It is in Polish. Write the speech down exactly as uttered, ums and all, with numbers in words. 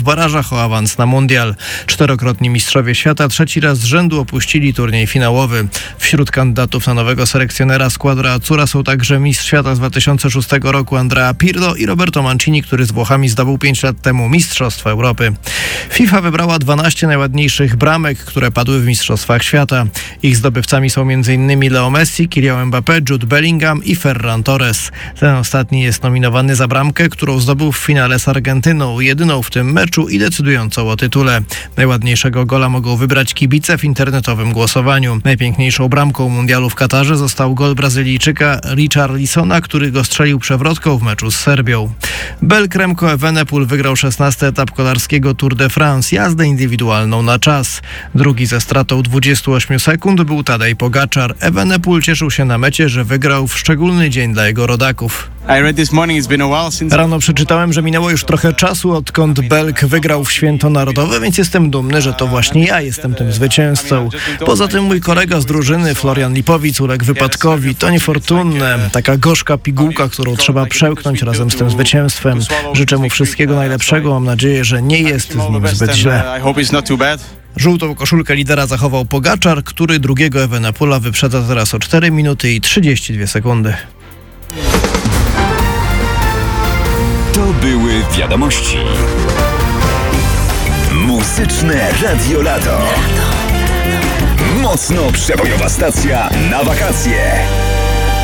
w barażach o awans na mundial. Czterokrotni mistrzowie świata trzeci raz z rzędu opuścili turniej finałowy. Wśród kandydatów na nowego selekcjonera Squadra Azzurra są także mistrz świata z dwa tysiące szóstego roku Andrea Pirlo i Roberto Mancini, który z Włochami zdobył pięć lat temu Mistrzostwa Europy. FIFA wybrała dwanaście najładniejszych bramek, które padły w Mistrzostwach Świata. Ich zdobywcami są m.in. Leo Messi, Kylian Mbappé, Jude Bellingham i Ferran Torres. Ten ostatni jest nominowany za bramkę, którą zdobył w finale z Argentyną, jedyną w tym meczu i decydującą o tytule. Najładniejszego gola mogą wybrać kibice w internetowym głosowaniu. Najpiękniejszą bramką mundialu w Katarze został gol Brazylijczyka Richarlisona, który go strzelił przewrotką w meczu z Serbią. Belk Remco Evenepoel wygrał szesnasty etap kolarskiego Tour de France, jazdę indywidualną na czas. Drugi ze stratą dwudziestu ośmiu sekund był Tadej Pogaczar. Evenepoel cieszył się na mecie, że wygrał w szczególny dzień dla jego rodaków. Rano przeczytałem, że minęło już trochę czasu, odkąd Belk wygrał w święto narodowe, więc jestem dumny, że to właśnie ja jestem tym zwycięzcą. Poza tym mój kolega z drużyny, Florian Lipowic, uległ wypadkowi. To niefortunne. Taka gorzka pigułka, którą trzeba przełknąć razem z tym zwycięstwem. Życzę mu wszystkiego najlepszego. Mam nadzieję, że nie jest z nim zbyt źle. Żółtą koszulkę lidera zachował Pogaczar, który drugiego Evenepoela wyprzedza teraz o cztery minuty i trzydzieści dwie sekundy. To były wiadomości. Muzyczne Radio Lato. Mocno przebojowa stacja na wakacje.